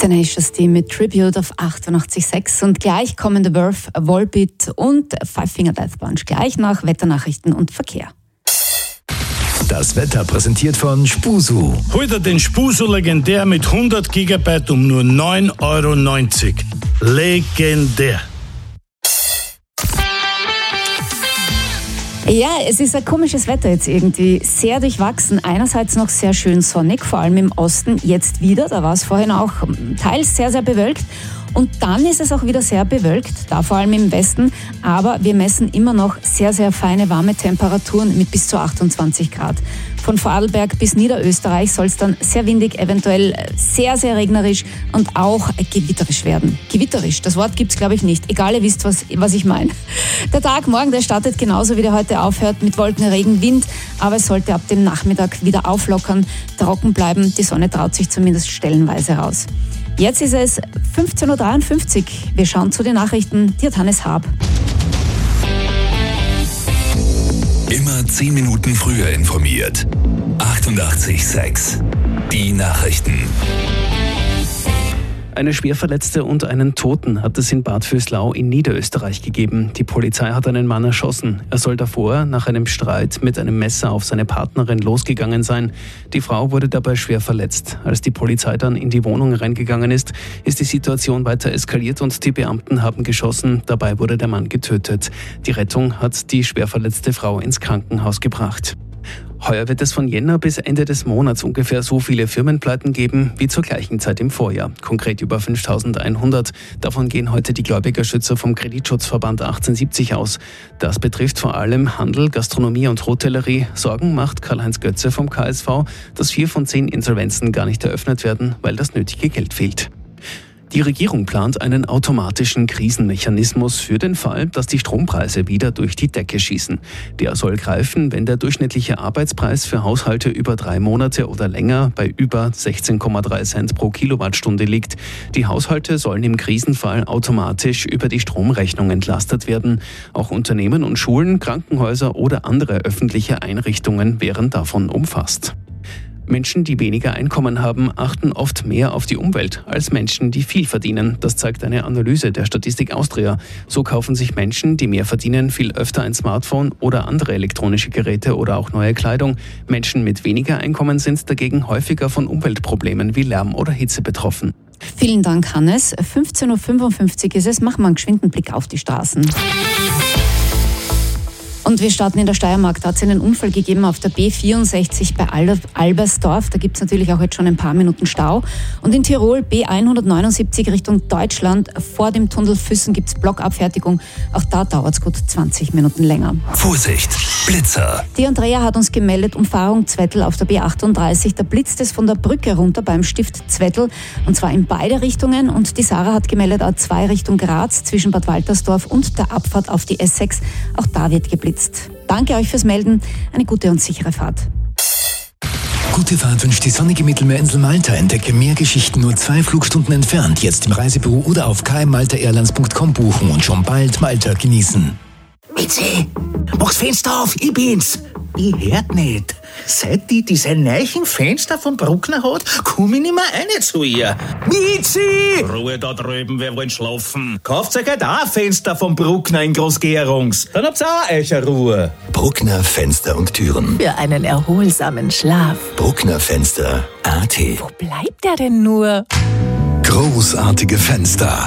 Tenacious D mit Tribute auf 88.6 und gleich kommen The Verve, Volbeat und Five Finger Death Punch gleich nach Wetternachrichten und Verkehr. Das Wetter präsentiert von Spusu. Heute den Spusu legendär mit 100 GB um nur 9,90 €. Legendär. Ja, es ist ein komisches Wetter jetzt irgendwie. Sehr durchwachsen. Einerseits noch sehr schön sonnig, vor allem im Osten jetzt wieder. Da war es vorhin auch teils sehr, sehr bewölkt. Und dann ist es auch wieder sehr bewölkt, da vor allem im Westen. Aber wir messen immer noch sehr, sehr feine, warme Temperaturen mit bis zu 28 Grad. Von Vorarlberg bis Niederösterreich soll es dann sehr windig, eventuell sehr, sehr regnerisch und auch gewitterisch werden. Gewitterisch, das Wort gibt's glaube ich nicht. Egal, ihr wisst, was ich meine. Der Tag morgen, der startet genauso wie der heute aufhört mit Wolken, Regen, Wind. Aber es sollte ab dem Nachmittag wieder auflockern, trocken bleiben. Die Sonne traut sich zumindest stellenweise raus. Jetzt ist es 15.53 Uhr. Wir schauen zu den Nachrichten. Die hat Hannes Haab. Immer 10 Minuten früher informiert. 88.6 Die Nachrichten. Eine Schwerverletzte und einen Toten hat es in Bad Vöslau in Niederösterreich gegeben. Die Polizei hat einen Mann erschossen. Er soll davor nach einem Streit mit einem Messer auf seine Partnerin losgegangen sein. Die Frau wurde dabei schwer verletzt. Als die Polizei dann in die Wohnung reingegangen ist, ist die Situation weiter eskaliert und die Beamten haben geschossen. Dabei wurde der Mann getötet. Die Rettung hat die schwerverletzte Frau ins Krankenhaus gebracht. Heuer wird es von Jänner bis Ende des Monats ungefähr so viele Firmenpleiten geben wie zur gleichen Zeit im Vorjahr. Konkret über 5.100. Davon gehen heute die Gläubigerschützer vom Kreditschutzverband 1870 aus. Das betrifft vor allem Handel, Gastronomie und Hotellerie. Sorgen macht Karl-Heinz Götze vom KSV, dass 4 von 10 Insolvenzen gar nicht eröffnet werden, weil das nötige Geld fehlt. Die Regierung plant einen automatischen Krisenmechanismus für den Fall, dass die Strompreise wieder durch die Decke schießen. Der soll greifen, wenn der durchschnittliche Arbeitspreis für Haushalte über 3 Monate oder länger bei über 16,3 Cent pro Kilowattstunde liegt. Die Haushalte sollen im Krisenfall automatisch über die Stromrechnung entlastet werden. Auch Unternehmen und Schulen, Krankenhäuser oder andere öffentliche Einrichtungen wären davon umfasst. Menschen, die weniger Einkommen haben, achten oft mehr auf die Umwelt als Menschen, die viel verdienen. Das zeigt eine Analyse der Statistik Austria. So kaufen sich Menschen, die mehr verdienen, viel öfter ein Smartphone oder andere elektronische Geräte oder auch neue Kleidung. Menschen mit weniger Einkommen sind dagegen häufiger von Umweltproblemen wie Lärm oder Hitze betroffen. Vielen Dank, Hannes. 15.55 Uhr ist es. Machen wir einen geschwinden Blick auf die Straßen. Und wir starten in der Steiermark. Da hat es einen Unfall gegeben auf der B64 bei Albersdorf. Da gibt es natürlich auch jetzt schon ein paar Minuten Stau. Und in Tirol B179 Richtung Deutschland. Vor dem Tunnel Füssen gibt es Blockabfertigung. Auch da dauert es gut 20 Minuten länger. Vorsicht, Blitzer. Die Andrea hat uns gemeldet, Umfahrung Zwettl auf der B38. Da blitzt es von der Brücke runter beim Stift Zwettl. Und zwar in beide Richtungen. Und die Sarah hat gemeldet, A2 Richtung Graz zwischen Bad Waltersdorf und der Abfahrt auf die S6. Auch da wird geblitzt. Danke euch fürs Melden. Eine gute und sichere Fahrt. Gute Fahrt wünscht die sonnige Mittelmeerinsel Malta. Entdecke mehr Geschichten nur 2 Flugstunden entfernt. Jetzt im Reisebüro oder auf kmmaltaairlines.com buchen und schon bald Malta genießen. Mitzi, mach's Fenster auf, ich bin's. Ich hört nicht. Seit die diese neuen Fenster von Bruckner hat, komm ich nicht mehr rein zu ihr. Mitzi! Ruhe da drüben, wir wollen schlafen. Kauft euch halt auch ein Fenster von Bruckner in Großgerungs. Dann habt's auch euch eine Ruhe. Bruckner Fenster und Türen. Für einen erholsamen Schlaf. Bruckner Fenster AT. Wo bleibt er denn nur? Großartige Fenster.